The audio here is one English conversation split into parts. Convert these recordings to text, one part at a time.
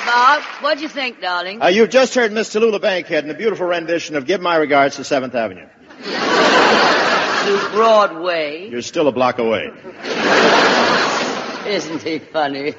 Bob, what'd you think, darling? You've just heard Miss Tallulah Bankhead in a beautiful rendition of Give My Regards to 7th Avenue. To Broadway. You're still a block away. Isn't he funny?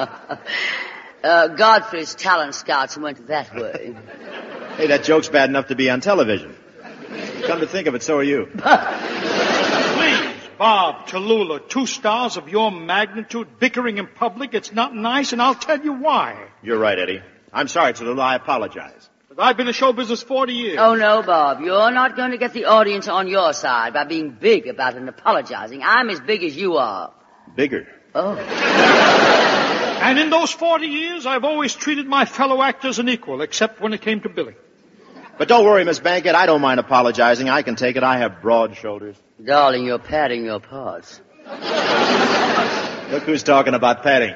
Godfrey's talent scouts went that way. Hey, that joke's bad enough to be on television. Come to think of it, so are you. Please, Bob, Tallulah, 2 stars of your magnitude bickering in public, it's not nice, and I'll tell you why. You're right, Eddie. I'm sorry, Tallulah. I apologize. But I've been in show business 40 years. Oh, no, Bob. You're not going to get the audience on your side by being big about it and apologizing. I'm as big as you are. Bigger. Oh. And in those 40 years, I've always treated my fellow actors an equal, except when it came to Billy. But don't worry, Miss Bankhead. I don't mind apologizing. I can take it. I have broad shoulders. Darling, you're padding your parts. Look who's talking about padding.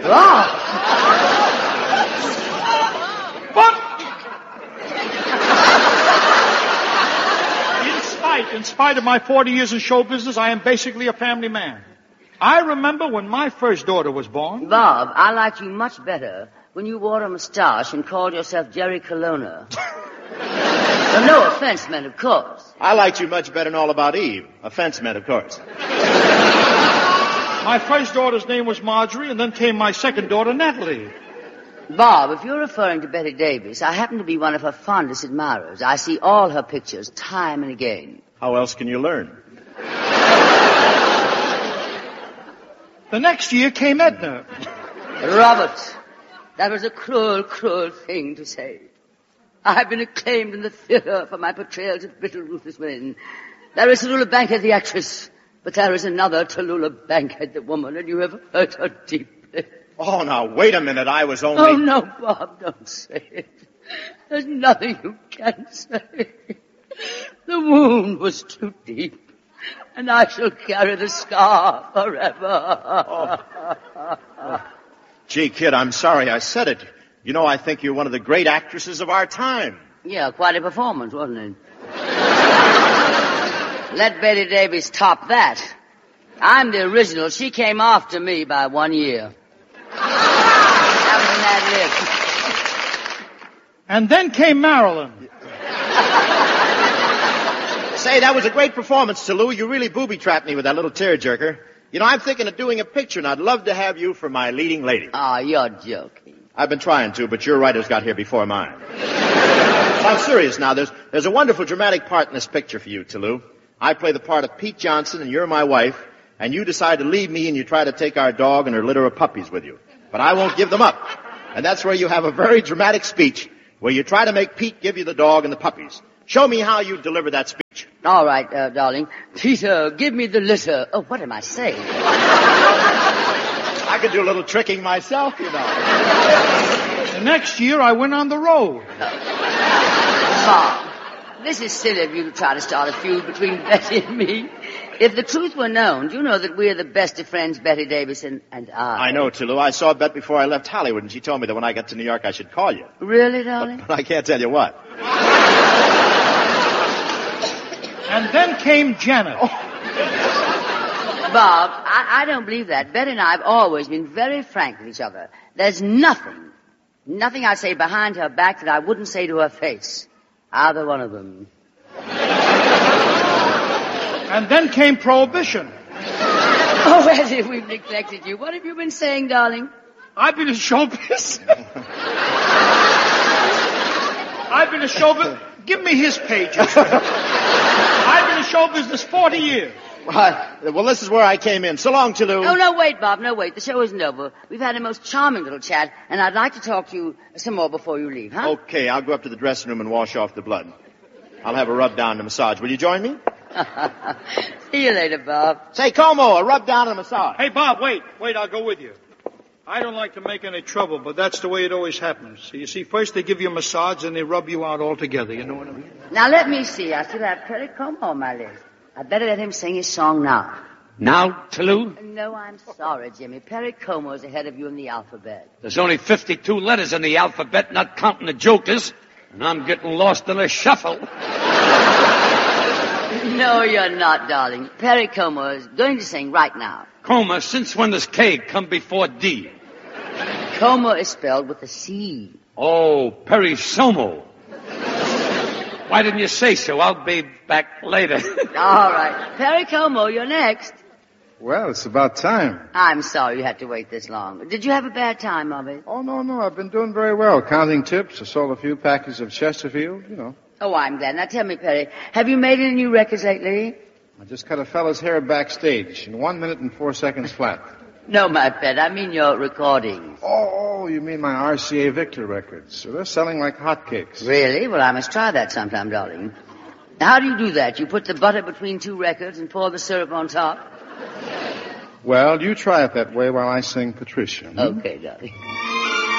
But in spite of my 40 years in show business, I am basically a family man. I remember when my first daughter was born. Bob, I liked you much better when you wore a mustache and called yourself Jerry Colonna. Well, no offense meant, of course. I liked you much better than All About Eve. Offense meant, of course. My first daughter's name was Marjorie, and then came my second daughter, Natalie. Bob, if you're referring to Betty Davis, I happen to be one of her fondest admirers. I see all her pictures time and again. How else can you learn? The next year came Edna. Robert, that was a cruel, cruel thing to say. I've been acclaimed in the theater for my portrayals of brittle, ruthless women. There is Tallulah Bankhead, the actress, but there is another Tallulah Bankhead, the woman, and you have hurt her deeply. Oh, now, wait a minute. I was only... Oh, no, Bob, don't say it. There's nothing you can say. The wound was too deep, and I shall carry the scar forever. Gee, kid, I'm sorry I said it. You know, I think you're one of the great actresses of our time. Yeah, quite a performance, wasn't it? Let Betty Davis top that. I'm the original. She came after me by 1 year. That was an ad lib. And then came Marilyn. Say, that was a great performance, Tallulah. You really booby-trapped me with that little tearjerker. You know, I'm thinking of doing a picture, and I'd love to have you for my leading lady. Oh, you're joking. I've been trying to, but your writers got here before mine. So I'm serious now. There's a wonderful dramatic part in this picture for you, Tallulah. I play the part of Pete Johnson, and you're my wife, and you decide to leave me, and you try to take our dog and her litter of puppies with you. But I won't give them up. And that's where you have a very dramatic speech, where you try to make Pete give you the dog and the puppies. Show me how you deliver that speech. All right, darling. Peter, give me the litter. Oh, what am I saying? I could do a little tricking myself, you know. The next year, I went on the road. Bob, this is silly of you to try to start a feud between Betty and me. If the truth were known, do you know that we're the best of friends, Betty Davis and I? I know, Tallulah. I saw Bet before I left Hollywood, and she told me that when I got to New York, I should call you. Really, darling? But I can't tell you what. And then came Janet. Bob, I don't believe that. Betty and I have always been very frank with each other. There's nothing I say behind her back that I wouldn't say to her face. Either one of them. And then came Prohibition. Oh, as if we've neglected you. What have you been saying, darling? I've been in show business. I've been in show business. Give me his pages. I've been in show business 40 years. Well, this is where I came in. So long, Tallulah. Oh, no, wait, Bob. No, wait. The show isn't over. We've had a most charming little chat, and I'd like to talk to you some more before you leave, huh? Okay, I'll go up to the dressing room and wash off the blood. I'll have a rub down and a massage. Will you join me? See you later, Bob. Say, Como, a rub down and a massage. Hey, Bob, wait, I'll go with you. I don't like to make any trouble, but that's the way it always happens. You see, first they give you a massage, and they rub you out altogether, you know what I mean? Now, let me see. I still have Perry Como on my list. I'd better let him sing his song now. Now, Tallulah? No, I'm sorry, Jimmy. Perry Como's ahead of you in the alphabet. There's only 52 letters in the alphabet, not counting the jokers, and I'm getting lost in a shuffle. No, you're not, darling. Perry Como is going to sing right now. Coma, since when does K come before D? Como is spelled with a C. Oh, Perisomo. Why didn't you say so? I'll be back later. All right. Perry Como, you're next. Well, it's about time. I'm sorry you had to wait this long. Did you have a bad time of it? Oh, no. I've been doing very well. Counting tips. I sold a few packages of Chesterfield, you know. Oh, I'm glad. Now tell me, Perry, have you made any new records lately? I just cut a fella's hair backstage in 1 minute and 4 seconds flat. No, my pet. I mean your recordings. Oh, you mean my RCA Victor records. So they're selling like hotcakes. Really? Well, I must try that sometime, darling. Now, how do you do that? You put the butter between two records and pour the syrup on top? Well, you try it that way while I sing Patricia. Okay, darling.